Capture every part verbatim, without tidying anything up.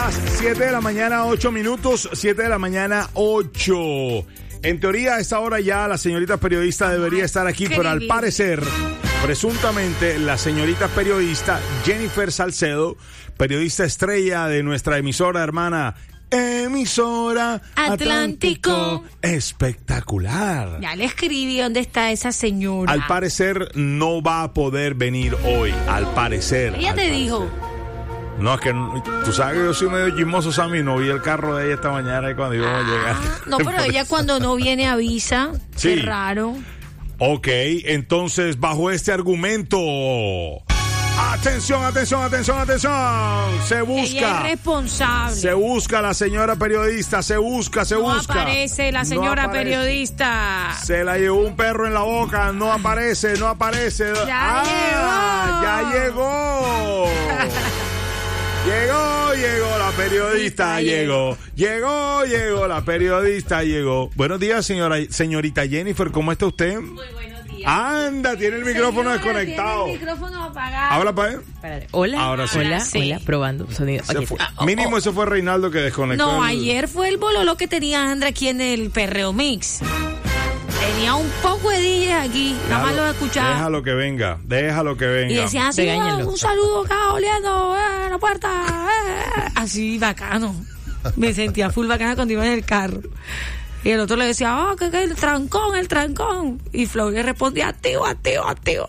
Las siete de la mañana, ocho minutos, siete de la mañana, ocho. En teoría, a esta hora ya la señorita periodista debería estar aquí, pero al parecer, presuntamente, la señorita periodista Jennifer Salcedo, periodista estrella de nuestra emisora hermana, emisora Atlántico, Atlántico, espectacular. Ya le escribí dónde está esa señora. Al parecer no va a poder venir hoy, al parecer. Ella al te parecer. dijo. No, es que tú sabes que yo soy medio chismoso, Sammy, no vi el carro de ella esta mañana y cuando íbamos a llegar. No, pero ella eso. Cuando no viene avisa. Sí. Qué raro. Ok, entonces bajo este argumento, atención, atención, atención, atención, se busca. Ella es responsable. Se busca la señora periodista, se busca, se no busca. No aparece la señora no aparece. periodista. Se la llevó un perro en la boca, no aparece, no aparece. Ya ah, llegó. Ya llegó. Llegó, llegó la periodista, llegó, llegó, llegó la periodista, llegó. Buenos días, señora, señorita Jennifer, ¿cómo está usted? Muy buenos días. Anda, tiene el micrófono Señora, desconectado. Tiene el micrófono apagado. Habla para él. Espérate. Hola. Ahora sí. Hola, Sí. hola, probando sonido. Oye, Fue, ah, oh, mínimo oh. ese fue Reinaldo que desconectó. No, el... ayer fue el bololo que tenía Andra aquí en el Perreo Mix. Tenía un poco de D J aquí, nada más lo escuchaba. Déjalo que venga, déjalo que venga. Y decía así, Regáñenlo. un saludo acá, oleando, eh, la puerta, eh. Así, bacano. Me sentía full bacana cuando iba en el carro. Y el otro le decía, oh, que, que el trancón, el trancón. Y Flo le respondía, activo, activo, activo.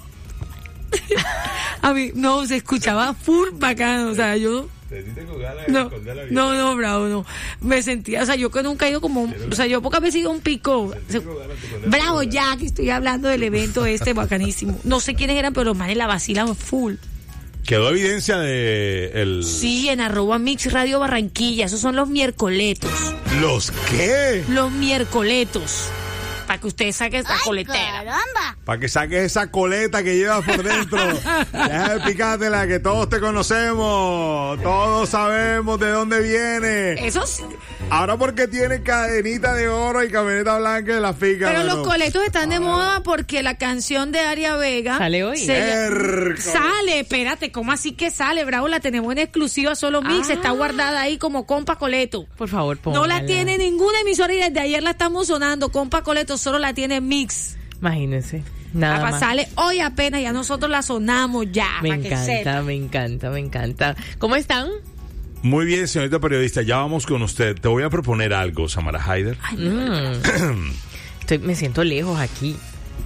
A mí, no, se escuchaba full bacano, o sea, yo... No, no, no, bravo, no. Me sentía, o sea, yo que nunca he ido como, o sea, yo pocas veces he ido a un pico. O sea, bravo, ya que estoy hablando del evento este bacanísimo. No sé quiénes eran, pero los manes la vacilan full. Quedó evidencia de el... Sí, en arroba Mix Radio Barranquilla. Esos son los miércoletos. ¿Los qué? Los miércoletos. Para que usted saque esta coletera. ¡Caramba! Para que saques esa coleta que llevas por dentro. Deja de picártela, que todos te conocemos. Todos sabemos de dónde viene. Eso sí. Ahora porque tiene cadenita de oro y camioneta blanca de la fica. Pero bueno. los coletos están de moda porque la canción de Aria Vega ¿Sale hoy? se- Erco. Sale, espérate, ¿cómo así que sale, Bravo? La tenemos en exclusiva solo Mix, Ah. está guardada ahí como compa coleto. Por favor, No póngala. la tiene ninguna emisora y desde ayer la estamos sonando, compa coleto, solo la tiene Mix. Imagínense. Nada La más. sale hoy apenas, ya nosotros la sonamos ya. Me pa' que encanta, sepa. me encanta, me encanta. ¿Cómo están? Muy bien, señorita periodista, ya vamos con usted. Te voy a proponer algo, Samara Haider. Mm. Estoy, me siento lejos aquí.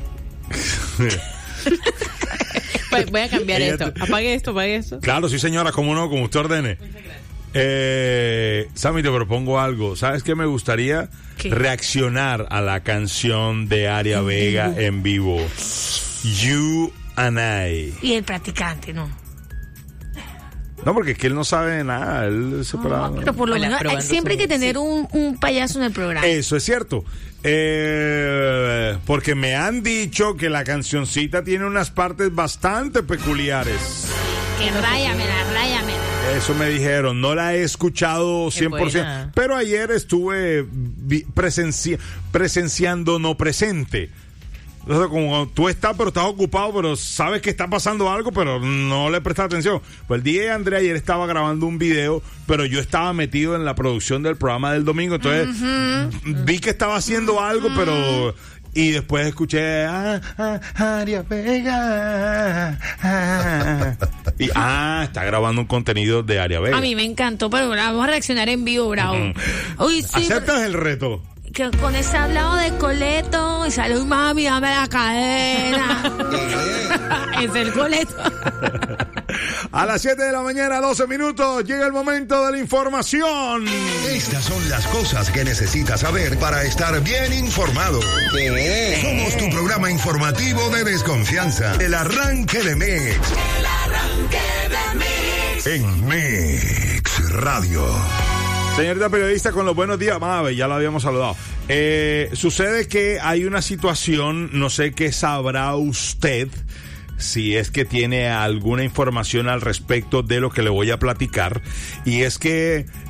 Voy- Voy a cambiar Ella esto. te- Apague esto, apague esto. Claro, sí, señora, cómo no, como usted ordene. Eh, Sammy, te propongo algo. ¿Sabes qué me gustaría? ¿Qué? Reaccionar a la canción de Aria Vega en vivo. You and I. Y el practicante, ¿no? No, porque es que él no sabe de nada. Él se para- No, pero por lo Hola, menos eh, probando siempre hay que sonido, tener un, un payaso en el programa. Eso es cierto. Eh, porque me han dicho que la cancioncita tiene unas partes bastante peculiares. Que ráyamela, ráyamela. Eso me dijeron, no la he escuchado cien por ciento, buena. pero ayer estuve vi- presenci- presenciando no presente. O sea, como tú estás, pero estás ocupado, pero sabes que está pasando algo, pero no le prestas atención. Pues el D J André ayer estaba grabando un video, pero yo estaba metido en la producción del programa del domingo, entonces vi que estaba haciendo algo, pero... Y después escuché ah, ah, Aria Vega. ah. Y ah, está grabando un contenido de Aria Vega. A mí me encantó, pero vamos a reaccionar en vivo, Bravo. Uy, sí. ¿Aceptas el reto? Que con ese hablado de coleto y sale, uy, mami, dame la cadena. Es el coleto. A las siete de la mañana, doce minutos, llega el momento de la información. Estas son las cosas que necesitas saber para estar bien informado. Somos tu programa informativo de desconfianza. El arranque de Mix. El arranque de Mix. En Mix Radio. Señorita periodista, con los buenos días. Mabe, ya la habíamos saludado. Eh, sucede que hay una situación, no sé qué sabrá usted, si es que tiene alguna información al respecto de lo que le voy a platicar, y es que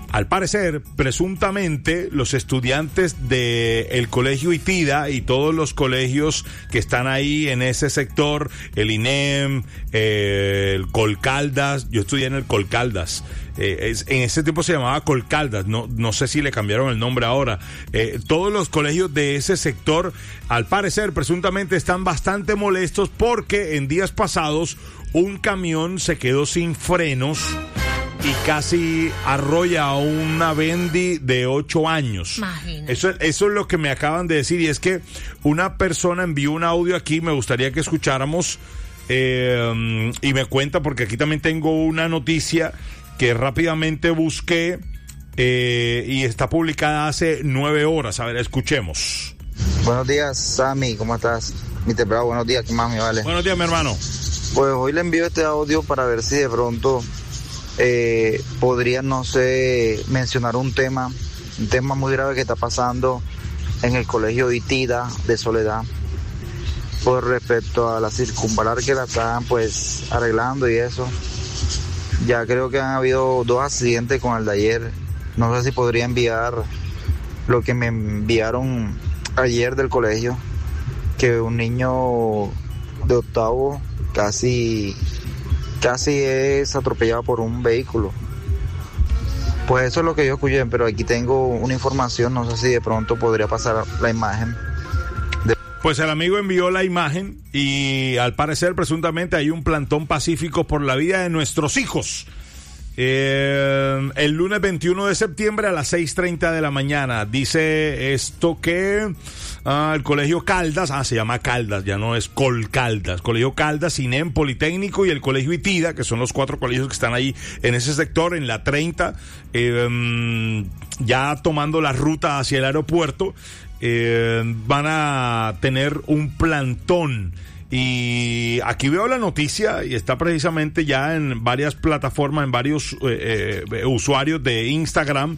al parecer, presuntamente, los estudiantes del colegio Itida y todos los colegios que están ahí en ese sector, el I N E M, eh, el Colcaldas, yo estudié en el Colcaldas, eh, es, en ese tiempo se llamaba Colcaldas, no, no sé si le cambiaron el nombre ahora, eh, todos los colegios de ese sector, al parecer, presuntamente están bastante molestos porque en días pasados un camión se quedó sin frenos y casi arrolla a una Bendy de ocho años. Imagínate. Eso, eso es lo que me acaban de decir, y es que una persona envió un audio aquí, me gustaría que escucháramos, eh, y me cuenta, porque aquí también tengo una noticia que rápidamente busqué, eh, y está publicada hace nueve horas. A ver, escuchemos. Buenos días, Sammy, ¿cómo estás? mister Bravo, buenos días, ¿qué más me vale? Buenos días, mi hermano. Pues hoy le envío este audio para ver si de pronto eh, podría, no sé, mencionar un tema, un tema muy grave que está pasando en el colegio Itida de Soledad, por respecto a la circunvalar que la están pues arreglando y eso. Ya creo que han habido dos accidentes con el de ayer. No sé si podría enviar lo que me enviaron ayer del colegio, que un niño de octavo casi casi es atropellado por un vehículo. Pues eso es lo que yo escuché, pero aquí tengo una información, no sé si de pronto podría pasar la imagen. De... Pues el amigo envió la imagen y al parecer presuntamente hay un plantón pacífico por la vida de nuestros hijos. Eh, el lunes veintiuno de septiembre a las seis treinta de la mañana. Dice esto que ah, el colegio Caldas, ah, se llama Caldas, ya no es Colcaldas. Colegio Caldas, I N E M, Politécnico y el colegio Itida, que son los cuatro colegios que están ahí en ese sector, en la treinta, eh, ya tomando la ruta hacia el aeropuerto, eh, van a tener un plantón. Y aquí veo la noticia y está precisamente ya en varias plataformas, en varios eh, eh, usuarios de Instagram,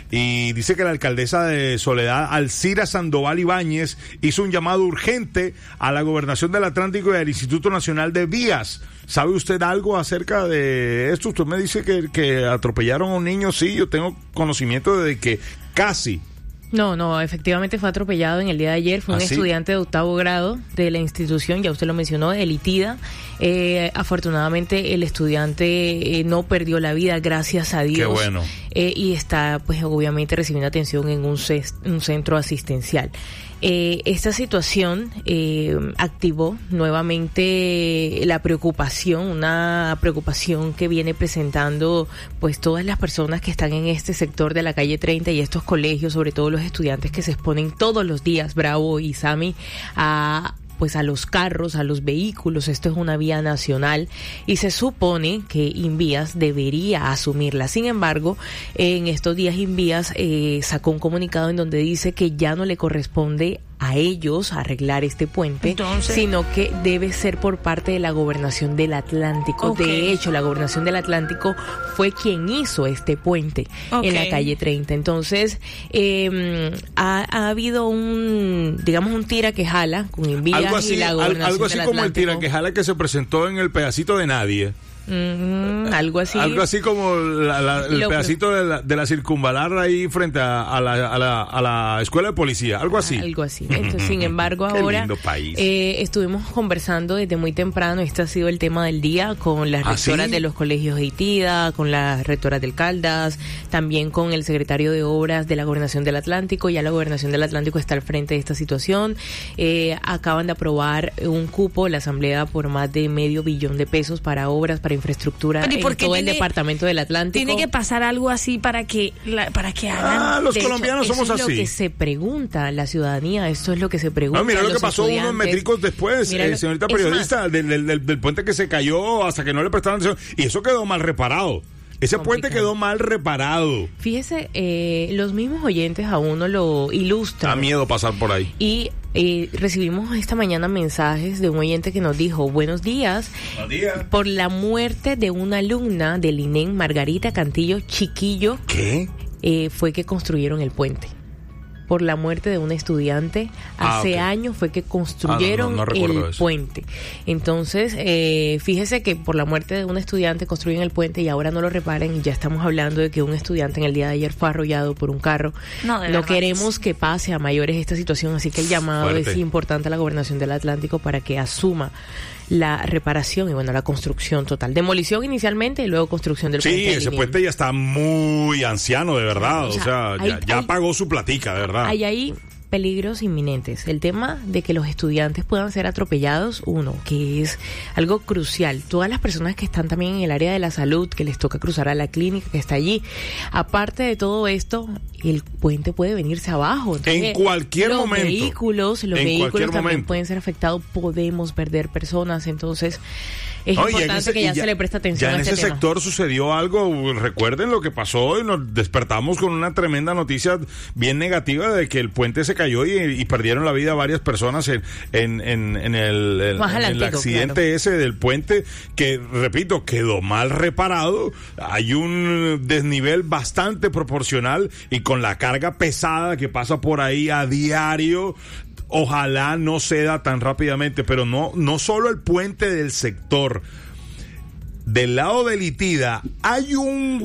y dice que la alcaldesa de Soledad, Alcira Sandoval Ibáñez, hizo un llamado urgente a la Gobernación del Atlántico y al Instituto Nacional de Vías. ¿Sabe usted algo acerca de esto? Usted me dice que, que atropellaron a un niño. Sí, yo tengo conocimiento de que casi... No, no, efectivamente fue atropellado en el día de ayer. Fue un ¿Ah, sí? estudiante de octavo grado de la institución, ya usted lo mencionó, el Itida. Eh, afortunadamente el estudiante eh, no perdió la vida, gracias a Dios. Qué bueno. Eh, y está, pues, obviamente recibiendo atención en un, ces- un centro asistencial. Eh, esta situación eh, activó nuevamente la preocupación, una preocupación que viene presentando pues todas las personas que están en este sector de la calle treinta y estos colegios, sobre todo los estudiantes que se exponen todos los días, Bravo y Sammy, a pues a los carros, a los vehículos. Esto es una vía nacional y se supone que Invías debería asumirla. Sin embargo, en estos días Invías eh, sacó un comunicado en donde dice que ya no le corresponde a ellos arreglar este puente, Entonces, sino que debe ser por parte de la Gobernación del Atlántico. Okay. De hecho, la Gobernación del Atlántico fue quien hizo este puente Okay. en la calle treinta. Entonces, eh, ha, ha habido un, digamos, un tira que jala con Invías Algo así, y la al- Gobernación algo así del como el Atlántico. tira que jala que se presentó en el pedacito de nadie. Mm, algo así. Algo así como la- la- el Lo- pedacito de la, de la circunvalar ahí frente a, a la, a, la, a la escuela de policía, algo así. Algo así. Entonces, sin embargo, Qué ahora lindo país. eh, estuvimos conversando desde muy temprano. Este ha sido el tema del día con las ¿Ah, rectoras sí? de los colegios de Itida, con las rectoras del Caldas, también con el secretario de Obras de la Gobernación del Atlántico. Ya la Gobernación del Atlántico está al frente de esta situación. Eh, acaban de aprobar un cupo, la Asamblea, por más de medio billón de pesos para obras, para infraestructura Pero ¿y en por qué todo el tiene- departamento del Atlántico. tiene que pasar algo así para que la- para que hagan. Ah, los De hecho, colombianos eso somos es así. lo que se pregunta la ciudadanía, esto es lo que se pregunta. No, mira lo los que pasó unos estudiantes. metricos después, Mira eh, lo- señorita es periodista, más, del, del, del- del puente que se cayó hasta que no le prestaron atención. Y eso quedó mal reparado. Ese puente Complicado. quedó mal reparado. Fíjese, eh, los mismos oyentes a uno lo Da ilustran. miedo pasar por ahí. Y eh, recibimos esta mañana mensajes de un oyente que nos dijo: buenos días, Buenos días. por la muerte de una alumna del I N E M, Margarita Cantillo Chiquillo, ¿Qué? eh, fue que construyeron el puente. por la muerte de un estudiante. Ah, Hace okay. años fue que construyeron ah, no, no, no el eso. puente. Entonces, eh, fíjese que por la muerte de un estudiante construyen el puente y ahora no lo reparen, y ya estamos hablando de que un estudiante en el día de ayer fue arrollado por un carro. No, de no verdad queremos sí. que pase a mayores esta situación, así que el llamado Fuerte. es importante a la Gobernación del Atlántico para que asuma la reparación y bueno, la construcción total. Demolición inicialmente y luego construcción del Sí, puente. ese lineal. puente ya está muy anciano, de verdad. O O sea, sea, hay- ya, ya hay- pagó su platica, de verdad. Hay ahí peligros inminentes. El tema de que los estudiantes puedan ser atropellados, uno, que es algo crucial. Todas las personas que están también en el área de la salud, que les toca cruzar a la clínica que está allí. Aparte de todo esto, el puente puede venirse abajo. Entonces, En cualquier los momento. Vehículos, los En vehículos cualquier también momento. pueden ser afectados. Podemos perder personas. Entonces, es No, y en importante ese- que y ya, se le preste atención ya a en este ese tema. sector sucedió algo. Recuerden lo que pasó y nos despertamos con una tremenda noticia bien negativa de que el puente se cayó y, y perdieron la vida varias personas en, en, en, en el, en- Más en el adelantico, accidente claro. ese del puente que, repito, quedó mal reparado. Hay un desnivel bastante proporcional y con la carga pesada que pasa por ahí a diario. Ojalá no ceda tan rápidamente, pero no, no solo el puente del sector. Del lado de Litida hay un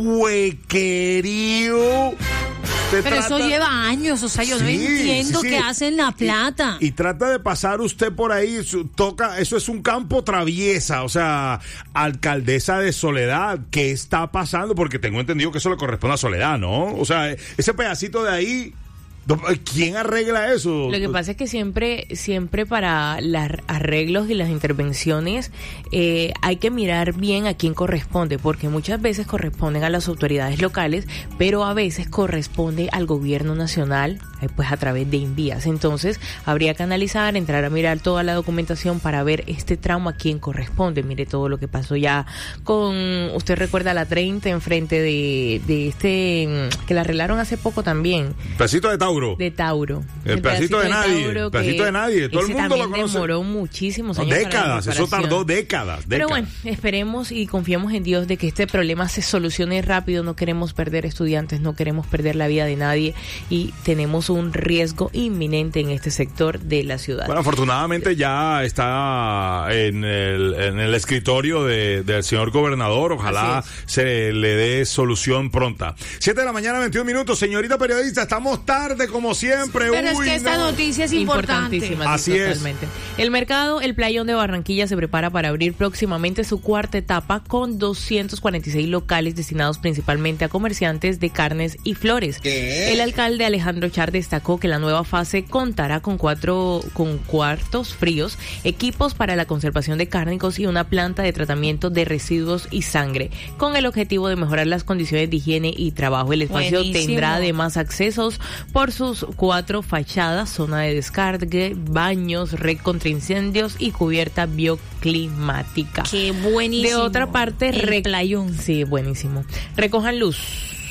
huequerío. Te Pero eso trata- lleva años, o sea, yo no Sí, entiendo sí, sí. qué hacen La Plata. Y, y trata de pasar usted por ahí, su- toca, eso es un campo traviesa, o sea, alcaldesa de Soledad, ¿qué está pasando? Porque tengo entendido que eso le corresponde a Soledad, ¿no? O sea, ese pedacito de ahí, ¿quién arregla eso? Lo que pasa es que siempre, siempre para los arreglos y las intervenciones eh, hay que mirar bien a quién corresponde, porque muchas veces corresponden a las autoridades locales, pero a veces corresponde al gobierno nacional, eh, pues a través de Invías. Entonces habría que analizar, entrar a mirar toda la documentación para ver este tramo a quién corresponde. Mire todo lo que pasó ya con, usted recuerda la treinta enfrente de, de este, que la arreglaron hace poco también. Pedacito de Tauro. De Tauro. El pedacito de nadie, Tauro el pedacito que de nadie, todo el ese mundo lo también conoce. demoró muchísimos No, años. para la décadas, eso reparación. tardó décadas, Pero décadas. bueno, esperemos y confiamos en Dios de que este problema se solucione rápido. No queremos perder estudiantes, no queremos perder la vida de nadie y tenemos un riesgo inminente en este sector de la ciudad. Bueno, afortunadamente ya está en el, en el escritorio de, del señor gobernador. Ojalá Así se le dé solución pronta. Siete de la mañana, veintiún minutos. Señorita periodista, estamos tarde como siempre. Pero Uy, es que esta no. noticia es importante. Importantísima, Así sí, es. totalmente. El mercado El Playón de Barranquilla se prepara para abrir próximamente su cuarta etapa con doscientos cuarenta y seis locales destinados principalmente a comerciantes de carnes y flores. El alcalde Alejandro Char destacó que la nueva fase contará con cuatro con cuartos fríos, equipos para la conservación de cárnicos y una planta de tratamiento de residuos y sangre, con el objetivo de mejorar las condiciones de higiene y trabajo. El espacio Buenísimo. tendrá además accesos por sus cuatro fachadas, zona de descargue, baños, red contra incendios y cubierta bioclimática. Qué buenísimo. De otra parte, El re- playón. Sí, buenísimo. Recojan luz.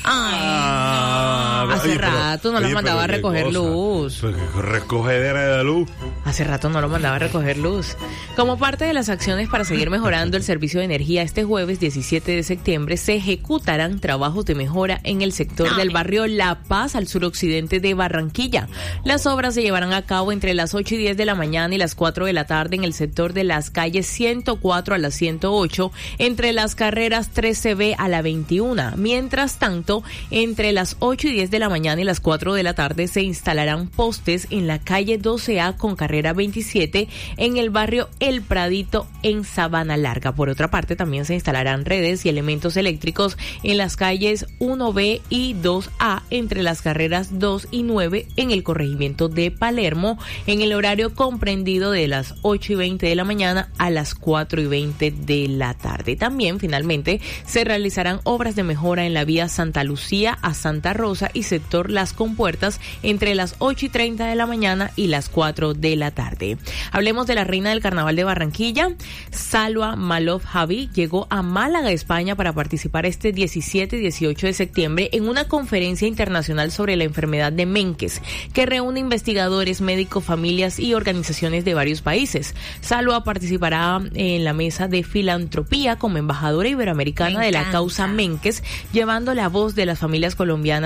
Ah, Hace oye, pero- rato no los oye, mandaba pero a qué recoger cosa. luz. Pero qué recogedera de luz. Hace rato no lo mandaba a recoger luz. Como parte de las acciones para seguir mejorando el servicio de energía, este jueves diecisiete de septiembre se ejecutarán trabajos de mejora en el sector del barrio La Paz, al suroccidente de Barranquilla. Las obras se llevarán a cabo entre las ocho y diez de la mañana y las cuatro de la tarde en el sector de las calles ciento cuatro a la ciento ocho, entre las carreras trece B a la veintiuna. Mientras tanto, entre las ocho y diez de la mañana y las cuatro de la tarde se instalarán postes en la calle doce A con carrera veintisiete en el barrio El Pradito en Sabana Larga. Por otra parte, también se instalarán redes y elementos eléctricos en las calles uno B y dos A entre las carreras dos y nueve en el corregimiento de Palermo en el horario comprendido de las ocho y veinte de la mañana a las cuatro y veinte de la tarde. También, finalmente, se realizarán obras de mejora en la vía Santa Lucía a Santa Rosa y sector Las Compuertas entre las ocho y treinta de la mañana y las cuatro de la tarde. Hablemos de la reina del carnaval de Barranquilla. Salwa Malov Javi llegó a Málaga, España, para participar este diecisiete y dieciocho de septiembre en una conferencia internacional sobre la enfermedad de Menkes, que reúne investigadores, médicos, familias y organizaciones de varios países. Salwa participará en la mesa de filantropía como embajadora iberoamericana Me de la encanta. causa Menkes, llevando la voz de las familias colombianas y latinoamericanas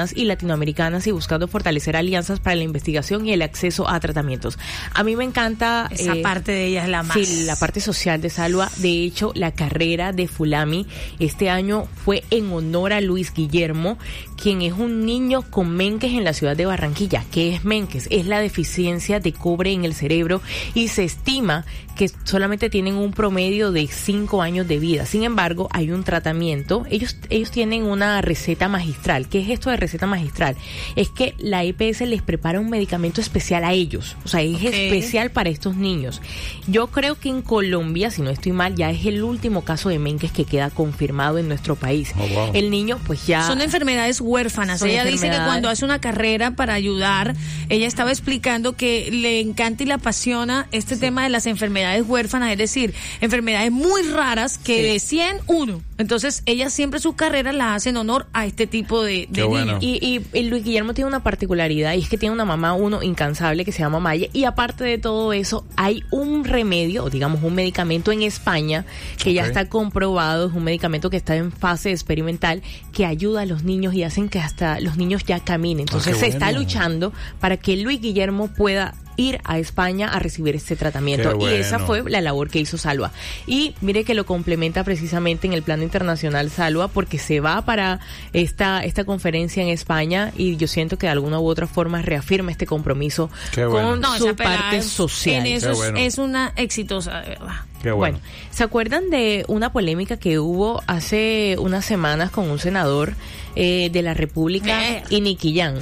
latinoamericanas y buscando fortalecer alianzas para la investigación y el acceso a tratamientos. A mí me encanta... Esa eh, parte de ella es la más... Sí, la parte social de Salwa. De hecho, la carrera de Fulami este año fue en honor a Luis Guillermo, quien es un niño con menques en la ciudad de Barranquilla. ¿Qué es menques? Es la deficiencia de cobre en el cerebro y se estima que solamente tienen un promedio de cinco años de vida. Sin embargo, hay un tratamiento. Ellos, ellos tienen una receta magistral. ¿Qué es esto de receta magistral? Es que la E P S les prepara un medicamento especial a ellos. O sea, es okay. especial para estos niños. Yo creo que en Colombia, si no estoy mal, ya es el último caso de menques que queda confirmado en nuestro país. Oh, wow. El niño, pues ya... Son enfermedades huérfanas. Son ella dice que cuando hace una carrera para ayudar, ella estaba explicando que le encanta y le apasiona este sí. tema de las enfermedades huérfanas, es decir, enfermedades muy raras que sí. de cien, uno. Entonces, ella siempre sus carreras las hace en honor a este tipo de, de bueno. niños. Y, y, y Luis Guillermo tiene una particularidad, y es que tiene una mamá, uno, incansable, que se llama Maya, y aparte de todo eso, hay un remedio, o digamos un medicamento en España, que okay. ya está comprobado, es un medicamento que está en fase experimental, que ayuda a los niños y hacen que hasta los niños ya caminen. Entonces, oh, se bueno. está luchando para que Luis Guillermo pueda ir a España a recibir este tratamiento. Bueno. Y esa fue la labor que hizo Salwa. Y mire que lo complementa precisamente en el plano internacional Salwa, porque se va para esta, esta conferencia en España, y yo siento que de alguna u otra forma reafirma este compromiso Qué bueno. con no, su parte es, social. En eso bueno. es una exitosa, de verdad. Qué bueno. bueno, ¿se acuerdan de una polémica que hubo hace unas semanas con un senador eh, de la República eh. y Nicky Jam?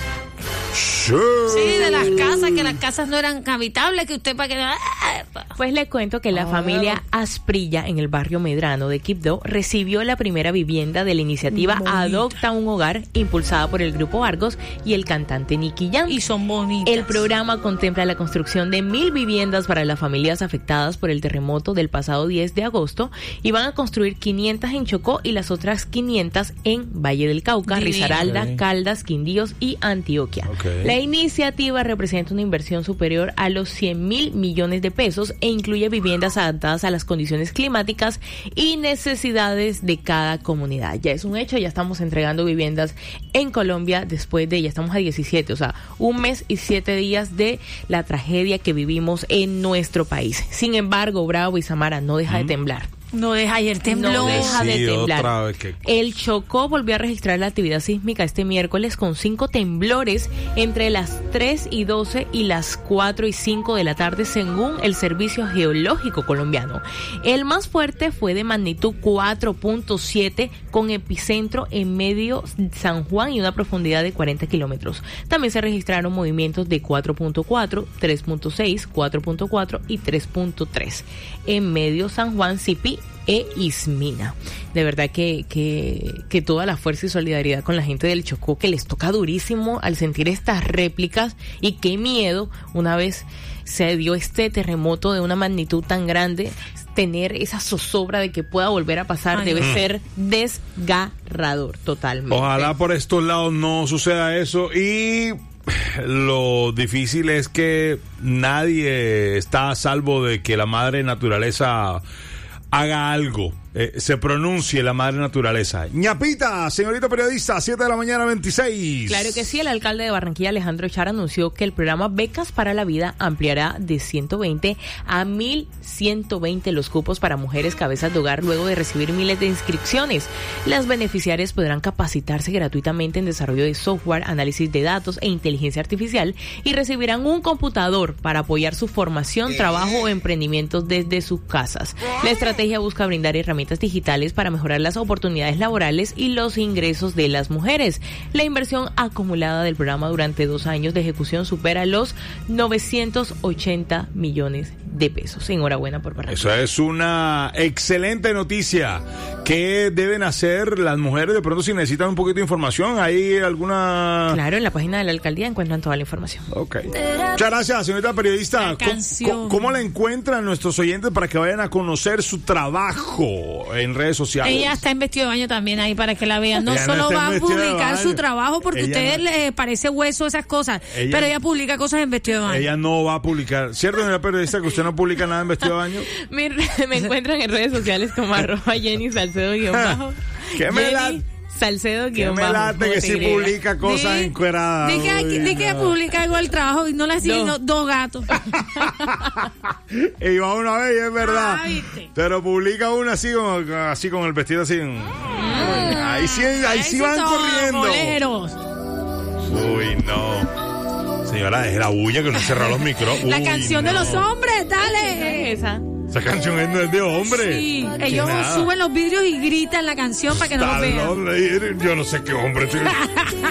Sí, de las casas, que las casas no eran habitables, que usted para que... Pues le cuento que la oh. familia Asprilla en el barrio Medrano de Quibdó recibió la primera vivienda de la iniciativa Bonita. Adopta un Hogar, impulsada por el Grupo Argos y el cantante Nicky Jam. Y son bonitas. El programa contempla la construcción de mil viviendas para las familias afectadas por el terremoto del pasado diez de agosto, y van a construir quinientas en Chocó y las otras quinientas en Valle del Cauca, Divino. Risaralda, okay. Caldas, Quindíos y Antioquia. Okay. La iniciativa representa una inversión superior a los cien mil millones de pesos e incluye viviendas adaptadas a las condiciones climáticas y necesidades de cada comunidad. Ya es un hecho, ya estamos entregando viviendas en Colombia después de, ya estamos a diecisiete, o sea, un mes y siete días de la tragedia que vivimos en nuestro país. Sin embargo, Bravo y Samara, no deja ¿Mm? de temblar. No deja, ayer tembló. No deja sí, de temblar. Otra vez que... El Chocó volvió a registrar la actividad sísmica este miércoles con cinco temblores entre las tres y doce y las cuatro y cinco de la tarde, según el Servicio Geológico Colombiano. El más fuerte fue de magnitud cuatro punto siete, con epicentro en medio San Juan y una profundidad de cuarenta kilómetros. También se registraron movimientos de cuatro punto cuatro, tres punto seis, cuatro punto cuatro y tres punto tres en medio San Juan, Cipí e Ismina. De verdad que, que, que toda la fuerza y solidaridad con la gente del Chocó, que les toca durísimo al sentir estas réplicas, y qué miedo una vez se dio este terremoto de una magnitud tan grande, tener esa zozobra de que pueda volver a pasar. Ay, debe no. ser desgarrador totalmente. Ojalá por estos lados no suceda eso, y lo difícil es que nadie está a salvo de que la madre naturaleza haga algo, eh, se pronuncie la madre naturaleza. Ñapita, señorita periodista, siete de la mañana, veintiséis. Claro que sí, el alcalde de Barranquilla, Alejandro Char, anunció que el programa Becas para la Vida ampliará de ciento veinte a mil ciento veinte los cupos para mujeres cabezas de hogar luego de recibir miles de inscripciones. Las beneficiarias podrán capacitarse gratuitamente en desarrollo de software, análisis de datos e inteligencia artificial, y recibirán un computador para apoyar su formación, trabajo o emprendimientos desde sus casas. La estrategia busca brindar herramientas digitales para mejorar las oportunidades laborales y los ingresos de las mujeres. La inversión acumulada del programa durante dos años de ejecución supera los novecientos ochenta millones de pesos. Enhorabuena por Barranquilla. Eso es una excelente noticia. ¿Qué deben hacer las mujeres de pronto si necesitan un poquito de información? ¿Hay alguna...? Claro, en la página de la alcaldía encuentran toda la información. Ok. Muchas gracias, señorita periodista. ¿Cómo, ¿Cómo, ¿Cómo la encuentran nuestros oyentes para que vayan a conocer su trabajo en redes sociales? Ella está en vestido de baño también ahí para que la vean. No ella solo no va a publicar su trabajo porque a ustedes no... les parece hueso esas cosas, ella, pero ella publica cosas en vestido de baño. Ella no va a publicar. ¿Cierto, señora periodista, que usted no publica nada en vestido de baño? me, me encuentran en redes sociales como arroba Jenny Salcedo guión bajo. ¿Qué me la... Salcedo Que guión me bajo, late que si J Y. publica cosas Di- encueradas. Di que, Uy, di que no. publica algo al trabajo y no le siguen No. dos, dos gatos. Y va una vez y es verdad. Ah, ¿viste? Pero publica una así con, así con el vestido así. Ahí sí, ahí sí van son corriendo. boleros. Uy, no. Señora, es la bulla que no cerra los micrófonos. La Uy, canción de no. los hombres, dale. Esa. Esa canción es no es de hombre. Sí, Que ellos nada. suben los vidrios y gritan la canción para que no los Está vean. loco, yo no sé qué hombre.